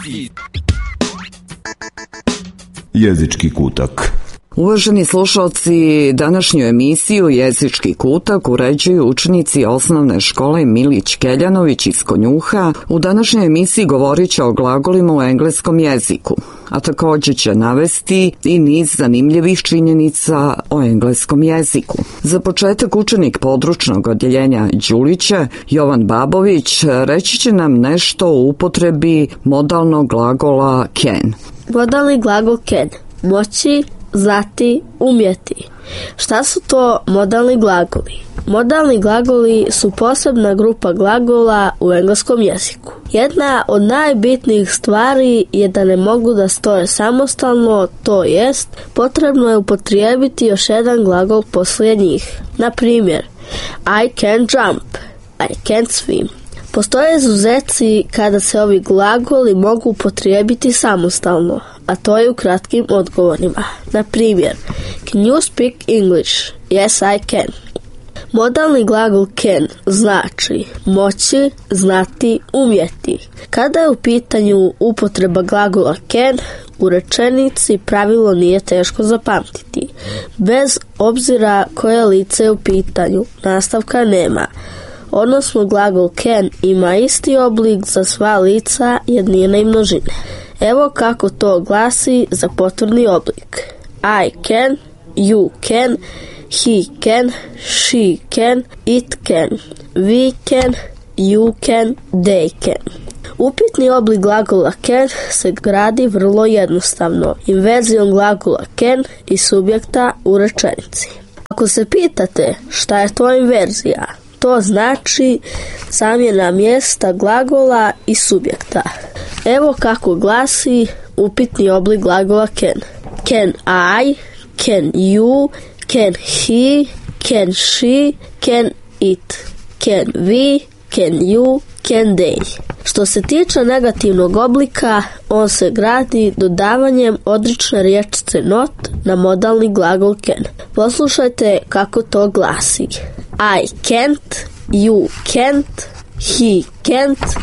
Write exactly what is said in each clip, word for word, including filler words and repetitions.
Jezički kutak. Uvaženi slušalci, današnju emisiju Jezički kutak uređuju učenici osnovne škole Milić Keljanović iz Konjuha. U današnjoj emisiji govorit će o glagolima u engleskom jeziku, a također će navesti i niz zanimljivih činjenica o engleskom jeziku. Za početak učenik područnog odjeljenja Đulića, Jovan Babović, reći će nam nešto o upotrebi modalnog glagola can. Modalni glagol can. Moći, znati, umjeti. Šta su to modalni glagoli? Modalni glagoli su posebna grupa glagola u engleskom jeziku. Jedna od najbitnijih stvari je da ne mogu da stoje samostalno, to jest potrebno je upotrijebiti još jedan glagol poslije njih. Na primjer, I can jump, I can swim. Postoje izuzeci kada se ovi glagoli mogu upotrijebiti samostalno, a to je u kratkim odgovorima. Na primjer, can you speak English? Yes, I can. Modalni glagol can znači moći, znati, umjeti. Kada je u pitanju upotreba glagola can, u rečenici pravilo nije teško zapamtiti. Bez obzira koje lice je u pitanju, nastavka nema. Odnosno glagol can ima isti oblik za sva lica jednine i množine. Evo kako to glasi za potvrdni oblik. I can, you can, he can, she can, it can, we can, you can, they can. Upitni oblik glagola can se gradi vrlo jednostavno, inverzijom glagola can i subjekta u rečenici. Ako se pitate šta je to inverzija, to znači zamjena mjesta glagola i subjekta. Evo kako glasi upitni oblik glagola can. Can I, can you, can he, can she, can it, can we, can you, can they. Što se tiče negativnog oblika, on se gradi dodavanjem odrične riječice not na modalni glagol can. Poslušajte kako to glasi. I can't, you can't, he can't,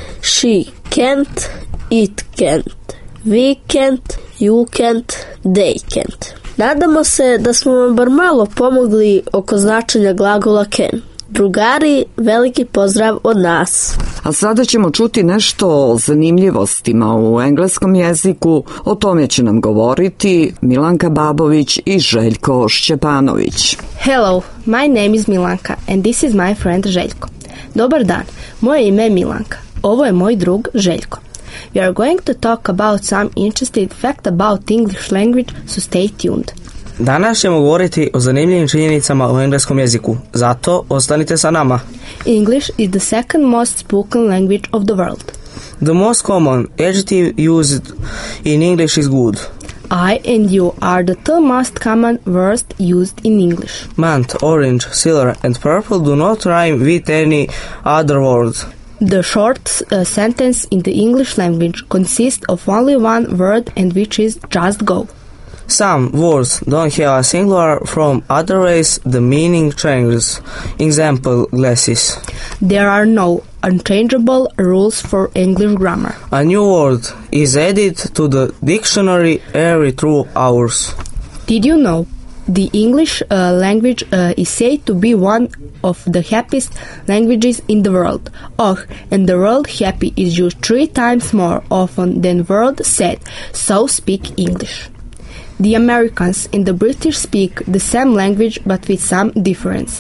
she can't, it can't, we can't, you can't, they can't. Nadamo se da smo vam bar malo pomogli oko značenja glagola can. Drugari, veliki pozdrav od nas. A sada ćemo čuti nešto o zanimljivostima u engleskom jeziku. O tome će nam govoriti Milanka Babović i Željko Šćepanović. Hello, my name is Milanka and this is my friend Željko. Dobar dan, moje ime je Milanka. Ovo je moj drug Željko. We are going to talk about some interesting fact about English language, so stay tuned. Danas ćemo govoriti o zanimljivim činjenicama u engleskom jeziku, zato ostanite sa nama. English is the second most spoken language of the world. The most common adjective used in English is good. I and you are the two most common words used in English. Month, orange, silver and purple do not rhyme with any other word. The short uh, sentence in the English language consists of only one word and which is just go. Some words don't have a singular from other ways the meaning changes. Example, glasses. There are no unchangeable rules for English grammar. A new word is added to the dictionary every two hours. Did you know the English uh, language uh, is said to be one of the happiest languages in the world? Oh, and the word happy is used three times more often than word sad, so speak English. The Americans and the British speak the same language but with some difference.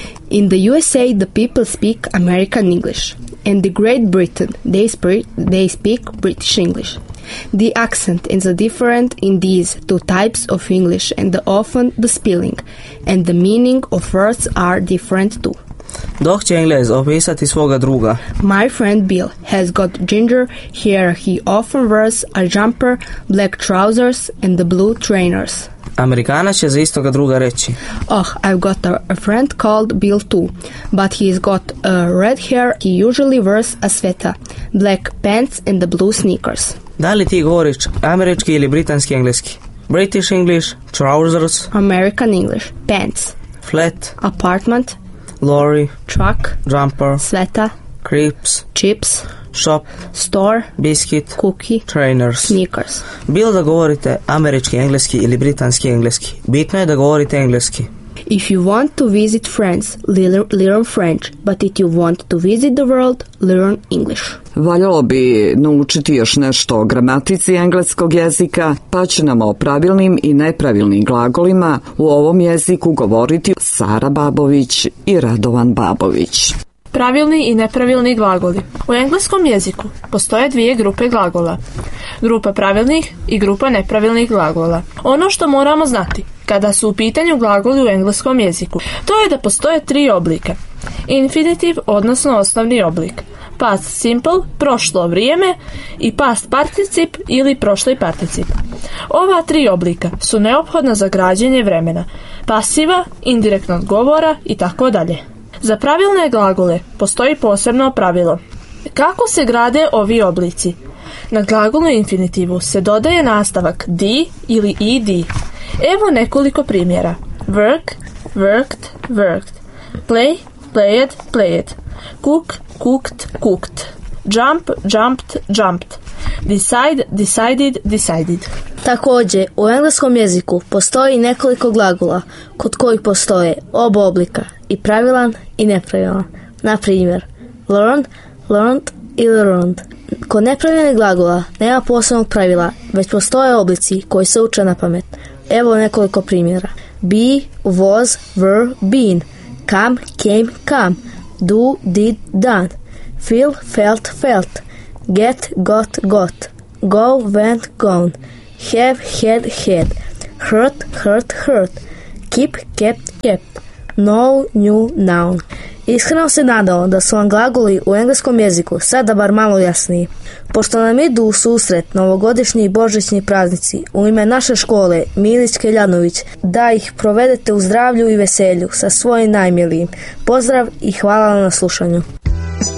In the U S A, the people speak American English. In the Great Britain, they, sp- they speak British English. The accent is different in these two types of English, and the, often the spelling and the meaning of words are different too. Dok će Englez opisati svoga druga. My friend Bill has got ginger hair. He often wears a jumper, black trousers and the blue trainers. Amerikanac će za istoga druga reći. Oh, I've got a, a friend called Bill too, but he's got uh, red hair. He usually wears a sweater, black pants and the blue sneakers. Da li ti govoriš američki ili britanski engleski? British English, trousers, American English, pants, flat, apartment, lorry, truck, jumper, sweater, creeps, chips, shop, store, biscuit, cookie, trainers. sneakers. Bilo da govorite američki engleski ili britanski engleski, bitno je da govorite engleski. If you want to visit France, learn, learn French, but if you want to visit the world, learn English. Valjalo bi naučiti još nešto o gramatici engleskog jezika, pa će nam o pravilnim i nepravilnim glagolima u ovom jeziku govoriti Sara Babović i Radovan Babović. Pravilni i nepravilni glagoli. U engleskom jeziku postoje dvije grupe glagola. Grupa pravilnih i grupa nepravilnih glagola. Ono što moramo znati kada su u pitanju glagoli u engleskom jeziku, to je da postoje tri oblika. Infinitiv, odnosno osnovni oblik. Past simple, prošlo vrijeme, i past particip ili prošli particip. Ova tri oblika su neophodna za građenje vremena, pasiva, indirektnog govora i tako dalje. Za pravilne glagole postoji posebno pravilo. Kako se grade ovi oblici? Na glagolu infinitivu se dodaje nastavak di ili ed. Evo nekoliko primjera. Work, worked, worked. Play, played, played. Cook, cooked, cooked. Jump, jumped, jumped. Decide, decided, decided. Također, u engleskom jeziku postoji nekoliko glagola kod kojih postoje oba oblika, i pravilan i nepravilan. Na primjer, learn, learned i learned. Kod nepravilnih glagola nema posebnog pravila, već postoje oblici koji se uče na pamet. Evo nekoliko primjera. Be, was, were, been. Come, came, come. Do, did, done. Feel, felt, felt. Get, got, got. Go, went, gone. Have, had, had. Hurt, hurt, hurt. Keep, kept, kept. Know, knew, known. Iskreno se nadao da su vam glagoli u engleskom jeziku sada bar malo jasniji. Pošto nam idu u susret novogodišnji i božićni praznici, u ime naše škole Milić Keljanović, da ih provedete u zdravlju i veselju sa svojim najmilijim. Pozdrav i hvala na slušanju.